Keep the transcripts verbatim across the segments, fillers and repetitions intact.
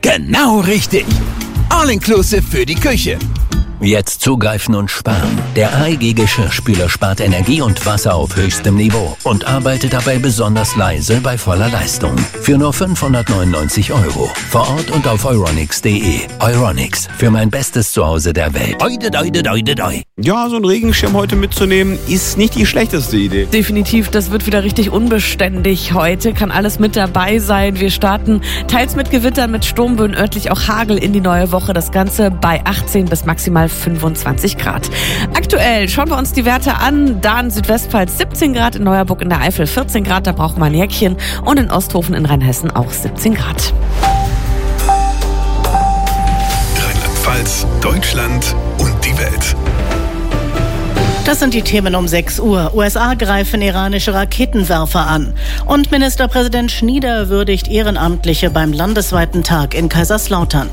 Genau richtig. All-inclusive für die Küche. Jetzt zugreifen und sparen. Der A E G Geschirrspüler spart Energie und Wasser auf höchstem Niveau und arbeitet dabei besonders leise bei voller Leistung. Für nur fünfhundertneunundneunzig Euro. Vor Ort und auf euronics punkt de. Euronics, für mein bestes Zuhause der Welt. Oide, oide, oide, oide. Ja, so einen Regenschirm heute mitzunehmen, ist nicht die schlechteste Idee. Definitiv, das wird wieder richtig unbeständig heute. Kann alles mit dabei sein. Wir starten teils mit Gewittern, mit Sturmböen, örtlich auch Hagel in die neue Woche. Das Ganze bei achtzehn bis maximal fünfundzwanzig Grad. Aktuell schauen wir uns die Werte an. Da in Südwestpfalz siebzehn Grad, in Neuerburg in der Eifel vierzehn Grad, da braucht man ein Jäckchen. Und in Osthofen in Rheinhessen auch siebzehn Grad. Rheinland-Pfalz, Deutschland und die Welt. Das sind die Themen um sechs Uhr. U S A greifen iranische Raketenwerfer an. Und Ministerpräsident Schnieder würdigt Ehrenamtliche beim landesweiten Tag in Kaiserslautern.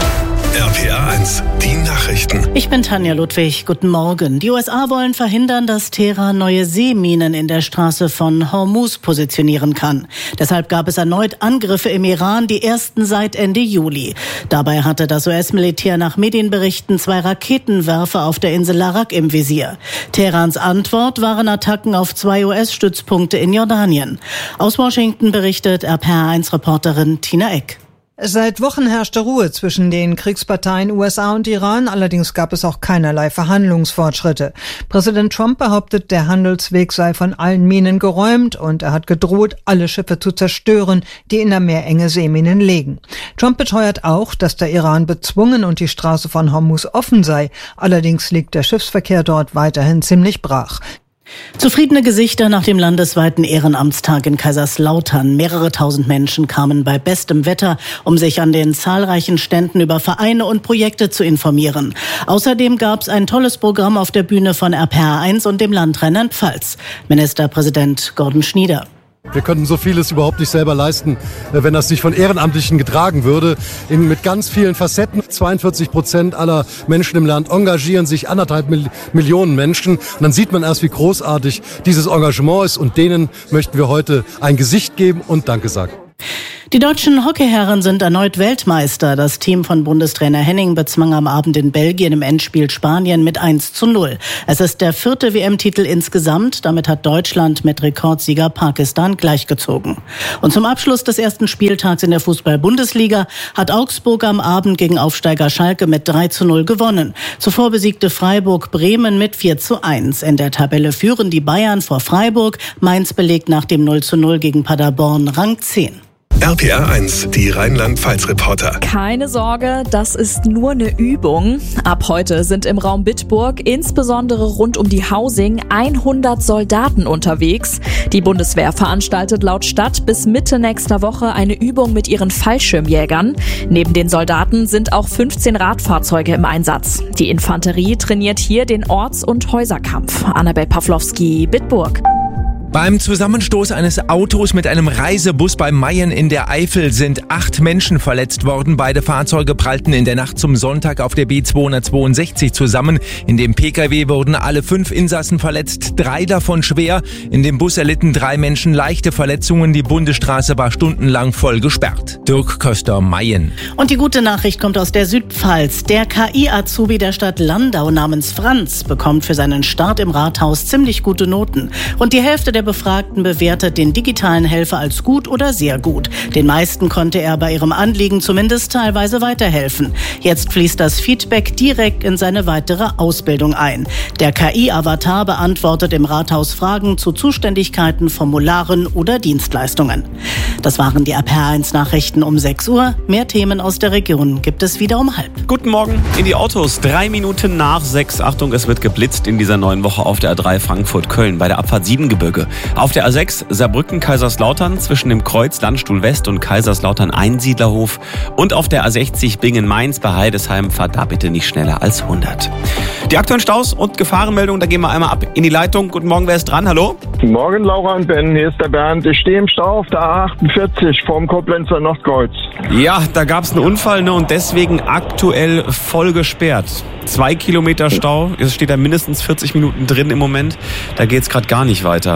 R P R eins, die Nachrichten. Ich bin Tanja Ludwig. Guten Morgen. Die U S A wollen verhindern, dass Teheran neue Seeminen in der Straße von Hormuz positionieren kann. Deshalb gab es erneut Angriffe im Iran, die ersten seit Ende Juli. Dabei hatte das U S-Militär nach Medienberichten zwei Raketenwerfer auf der Insel Larak im Visier. Teherans Antwort waren Attacken auf zwei U S-Stützpunkte in Jordanien. Aus Washington berichtet R P R eins Reporterin Tina Eck. Seit Wochen herrschte Ruhe zwischen den Kriegsparteien U S A und Iran, allerdings gab es auch keinerlei Verhandlungsfortschritte. Präsident Trump behauptet, der Handelsweg sei von allen Minen geräumt und er hat gedroht, alle Schiffe zu zerstören, die in der Meerenge Seeminen legen. Trump beteuert auch, dass der Iran bezwungen und die Straße von Hormuz offen sei, allerdings liegt der Schiffsverkehr dort weiterhin ziemlich brach. Zufriedene Gesichter nach dem landesweiten Ehrenamtstag in Kaiserslautern. Mehrere tausend Menschen kamen bei bestem Wetter, um sich an den zahlreichen Ständen über Vereine und Projekte zu informieren. Außerdem gab es ein tolles Programm auf der Bühne von R P R eins und dem Land Rheinland-Pfalz. Ministerpräsident Gordon Schnieder. Wir könnten so vieles überhaupt nicht selber leisten, wenn das nicht von Ehrenamtlichen getragen würde. In, mit ganz vielen Facetten. zweiundvierzig Prozent aller Menschen im Land engagieren sich, anderthalb Mil- Millionen Menschen. Und dann sieht man erst, wie großartig dieses Engagement ist. Und denen möchten wir heute ein Gesicht geben und Danke sagen. Die deutschen Hockeyherren sind erneut Weltmeister. Das Team von Bundestrainer Henning bezwang am Abend in Belgien im Endspiel Spanien mit eins zu null. Es ist der vierte W M-Titel insgesamt. Damit hat Deutschland mit Rekordsieger Pakistan gleichgezogen. Und zum Abschluss des ersten Spieltags in der Fußball-Bundesliga hat Augsburg am Abend gegen Aufsteiger Schalke mit drei zu null gewonnen. Zuvor besiegte Freiburg Bremen mit vier zu eins. In der Tabelle führen die Bayern vor Freiburg. Mainz belegt nach dem null zu null gegen Paderborn Rang zehn. R P R eins, die Rheinland-Pfalz-Reporter. Keine Sorge, das ist nur eine Übung. Ab heute sind im Raum Bitburg, insbesondere rund um die Hausing, hundert Soldaten unterwegs. Die Bundeswehr veranstaltet laut Stadt bis Mitte nächster Woche eine Übung mit ihren Fallschirmjägern. Neben den Soldaten sind auch fünfzehn Radfahrzeuge im Einsatz. Die Infanterie trainiert hier den Orts- und Häuserkampf. Annabel Pawlowski, Bitburg. Beim Zusammenstoß eines Autos mit einem Reisebus bei Mayen in der Eifel sind acht Menschen verletzt worden. Beide Fahrzeuge prallten in der Nacht zum Sonntag auf der B zweihundertzweiundsechzig zusammen. In dem Pkw wurden alle fünf Insassen verletzt, drei davon schwer. In dem Bus erlitten drei Menschen leichte Verletzungen. Die Bundesstraße war stundenlang voll gesperrt. Dirk Köster, Mayen. Und die gute Nachricht kommt aus der Südpfalz. Der K I-Azubi der Stadt Landau namens Franz bekommt für seinen Start im Rathaus ziemlich gute Noten. Rund die Hälfte der Befragten bewertet den digitalen Helfer als gut oder sehr gut. Den meisten konnte er bei ihrem Anliegen zumindest teilweise weiterhelfen. Jetzt fließt das Feedback direkt in seine weitere Ausbildung ein. Der K I-Avatar beantwortet im Rathaus Fragen zu Zuständigkeiten, Formularen oder Dienstleistungen. Das waren die R P R eins Nachrichten um sechs Uhr. Mehr Themen aus der Region gibt es wieder um halb. Guten Morgen in die Autos. Drei Minuten nach sechs. Achtung, es wird geblitzt in dieser neuen Woche auf der A drei Frankfurt-Köln bei der Abfahrt Siebengebirge. Auf der A sechs Saarbrücken-Kaiserslautern zwischen dem Kreuz Landstuhl West und Kaiserslautern-Einsiedlerhof. Und auf der A sechzig Bingen-Mainz bei Heidesheim fahrt da bitte nicht schneller als hundert. Die aktuellen Staus und Gefahrenmeldungen, da gehen wir einmal ab in die Leitung. Guten Morgen, wer ist dran? Hallo? Guten Morgen, Laura und Ben. Hier ist der Bernd. Ich stehe im Stau auf der A achtundvierzig vorm Koblenzer Nordkreuz. Ja, da gab es einen Unfall, ne, und deswegen aktuell voll gesperrt. Zwei Kilometer Stau, es steht da mindestens vierzig Minuten drin im Moment. Da geht es gerade gar nicht weiter.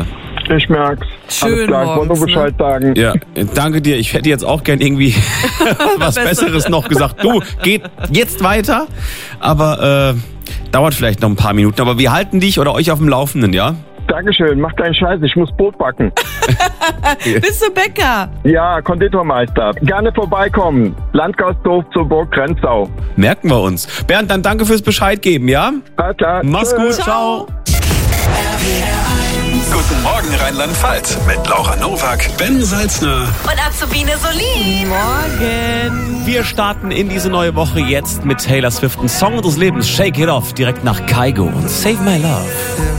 Ich merk's. Schön Alles klar, ich wollte morgens, nur Bescheid ne? sagen. Ja, danke dir. Ich hätte jetzt auch gern irgendwie was Besseres noch gesagt. Du, geht jetzt weiter. Aber äh, dauert vielleicht noch ein paar Minuten. Aber wir halten dich oder euch auf dem Laufenden, ja? Dankeschön, mach keinen Scheiß, ich muss Brot backen. Bist du Bäcker? Ja, Konditormeister. Gerne vorbeikommen. Landgasthof zur Burg Grenzau. Merken wir uns. Bernd, dann danke fürs Bescheid geben, ja? Alles klar. Mach's Tschüss. gut, ciao. Guten Morgen Rheinland-Pfalz mit Laura Nowak, Ben Salzner Und Azubine Solin. Morgen. Wir starten in diese neue Woche jetzt mit Taylor Swift, ein Song des Lebens, Shake It Off, direkt nach Kygo und Save My Love.